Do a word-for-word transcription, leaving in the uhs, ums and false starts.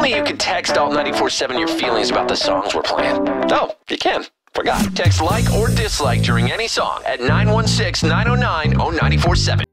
only you could text Alt ninety-four seven your feelings about the songs we're playing. Oh, you can. Forgot. Text like or dislike during any song at nine one six, nine oh nine, oh nine four seven.